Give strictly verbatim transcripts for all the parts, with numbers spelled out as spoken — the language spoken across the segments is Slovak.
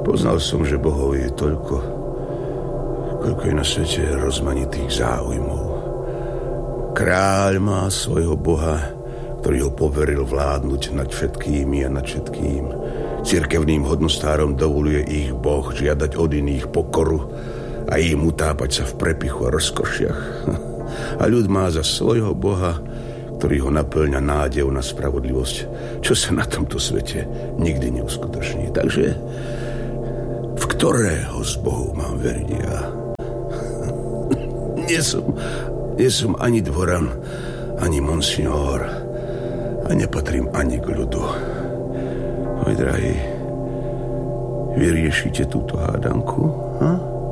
Poznal som, že bohov je toľko, koľko je na svete rozmanitých záujmov. Kráľ má svojho boha, ktorý ho poveril vládnuť nad všetkými a nad všetkým. Cirkevným hodnostárom dovoluje ich boh žiadať od iných pokoru a im utápať sa v prepichu a rozkošiach. A ľud má za svojho boha, ktorý ho naplňa nádejou na spravodlivosť, čo sa na tomto svete nikdy neuskutoční. Takže v ktorého z bohov mám veriť ja? Nie som, nie som ani dvoran, ani monsignor a nepatrím ani k ľudu. Môj drahý, vy riešite túto hádanku? Ha?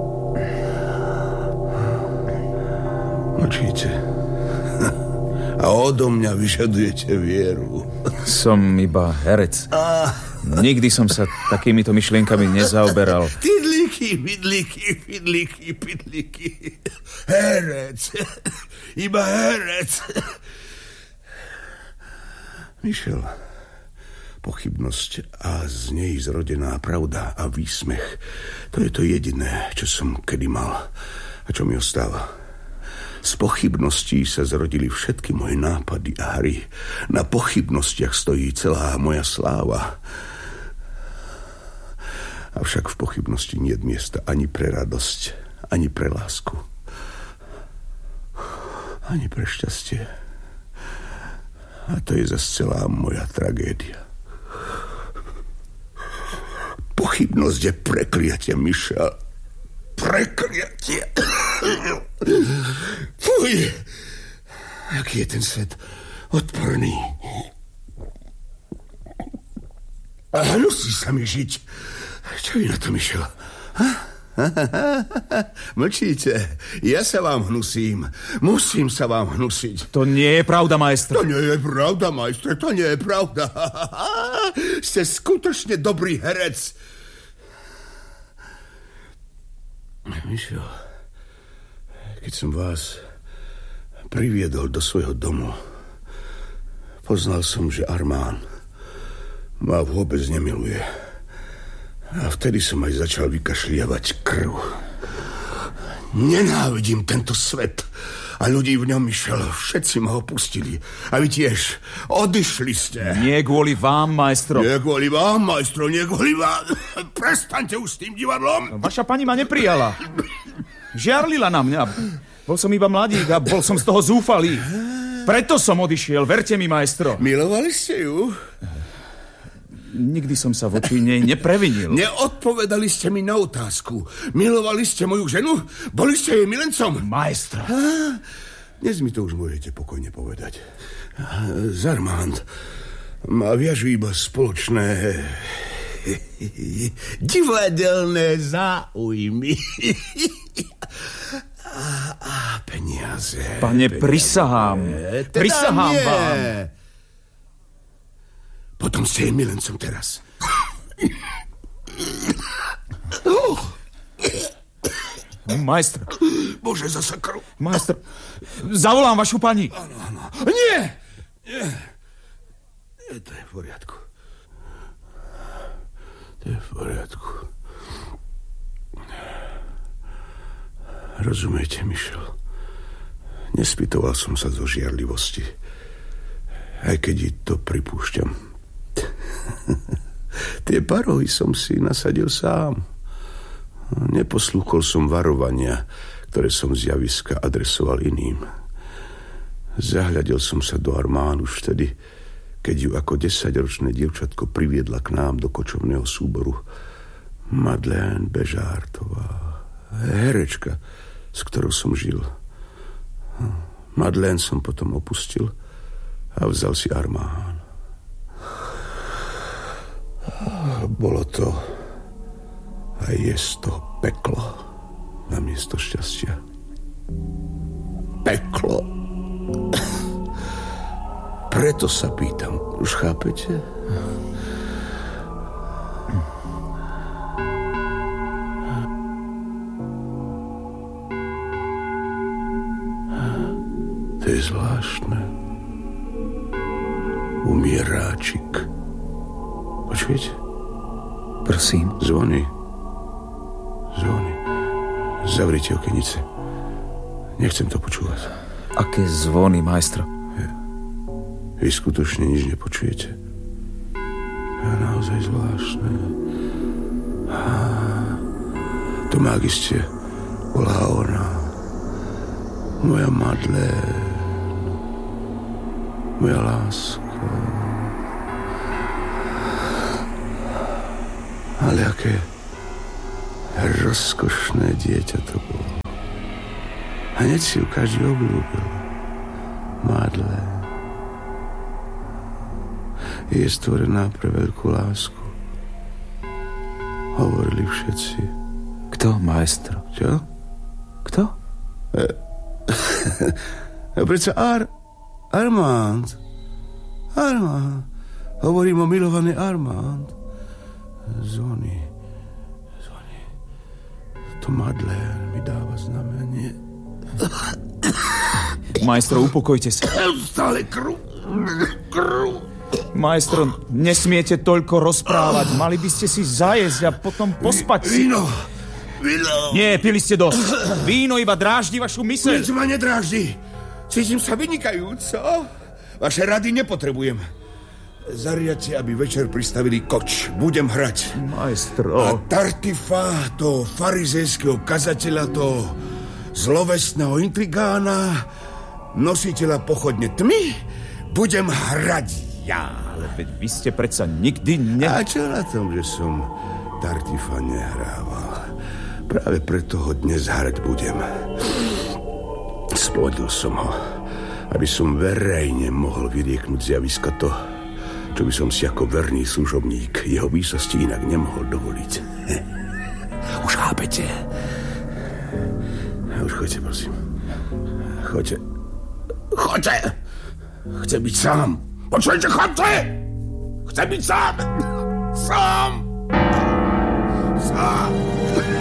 Mlčíte. A odo mňa vyžadujete vieru. Som iba herec. Nikdy som sa takýmito myšlienkami nezaoberal. Fidlíky, fidlíky, fidlíky, fidlíky. Herec. Iba herec. Michel, pochybnosť a z nej zrodená pravda a výsmech, to je to jediné, čo som kedy mal a čo mi ostáva. Z pochybností sa zrodili všetky moje nápady a hry. Na pochybnostiach stojí celá moja sláva. Avšak v pochybnosti nie je miesta ani pre radosť, ani pre lásku, ani pre šťastie. A to je zase celá moja tragédia. Pochybnosť je prekliatie, Michel. Prekliatie. Fuj, aký je ten svet odporný. A hnusí sa mi žiť. Čo vy na to, Michel? Ha? Mlčíte. Ja sa vám hnusím. Musím sa vám hnusiť. To nie je pravda, majstr. To nie je pravda, majstre. To nie je pravda. Ste skutočne dobrý herec. Michel, keď som vás priviedol do svojho domu, poznal som, že Armán ma vôbec nemiluje. A vtedy som aj začal vykašliavať krv. Nenávidím tento svet a ľudí v ňom, Michel. Všetci ma opustili. A vy tiež. Odišli ste. Nie kvôli vám, majstro. Nie kvôli vám, majstro, nie kvôli vám. Prestaňte už s tým divadlom. Vaša pani ma neprijala. Žiarlila na mňa. Bol som iba mladík a bol som z toho zúfalý. Preto som odišiel, verte mi, majstro. Milovali ste ju? Nikdy som sa voči nej neprevinil. Neodpovedali ste mi na otázku. Milovali ste moju ženu? Boli ste jej milencom? Majstro. Á, dnes mi to už môžete pokojne povedať. Zarmand ma viažu iba spoločné divadelné záujmy. A, a peniaze. Pane, peniaze. Prisahám. Teda prisahám nie. vám. Potom ste jej milencom teraz. Majstr. Bože, zasa krv. Majstr, zavolám vašu pani. Áno, áno. Nie! Nie. Nie, to je v poriadku. To je v poriadku. Rozumiete, Michel? Nespýtoval som sa zo žiarlivosti. Aj keď i to pripúšťam. Tie parohy som si nasadil sám. Neposlúchol som varovania, ktoré som z javiska adresoval iným. Zahľadil som sa do Armán už vtedy, keď ju ako desaťročné dievčatko priviedla k nám do kočovného súboru Madeleine Bežártová, herečka, s ktorou som žil. Madeleine som potom opustil a vzal si Armán. Bolo to a je to peklo namiesto šťastia. Peklo. Preto sa pýtam, už chápete? To je zvláštne. Umieráčik. Počujete? Prosím. Zvony. Zvony. Zavrite okenice. Nechcem to počúvať. Aké zvony, majstro? Vy skutočne nič nepočujete. Je naozaj zvláštne. To mágistie bola ona. Moja Madeleine. Moja láska. Ale aké rozkošné dieťa to bolo. Hneď si ju každý obľúbil. Madeleine. Je stvorená pre veľkú lásku. Hovorili všetci. Kto, maestro? Čo? Kto? E, Prečo Ar... Armand. Armand. Hovorím o milovaný Armand. Zvony. Zvony. To Madeleine mi dáva znamenie. Majstro, upokojte sa. Stále krv. Krv. Majstro, nesmiete toľko rozprávať. Mali by ste si zajesť a potom pospať si. Víno. Víno. Nie, pili ste dosť. Víno iba dráždi vašu myseľ. Nič ma nedráždi. Cítim sa vynikajúco. Vaše rady nepotrebujem. Zariadte, aby večer pristavili koč. Budem hrať. Majstro. A Tartifa, to farizejského kazateľa, to zlovestného intrigána, nositeľa pochodne tmy, budem hrať ja. Ale veď vy ste predsa nikdy ne... A čo na tom, že som Tartifa nehrával? Práve preto ho dnes hrať budem. Splodil som ho, aby som verejne mohol vyrieknúť zjaviska to, čo by som si ako verný služobník jeho výsosti inak nemohol dovoliť. Už chápete? Už choďte, prosím. Choďte. Choďte! Chcem byť sám. Počujete, choďte! Chcem byť sám! Sám! Sám!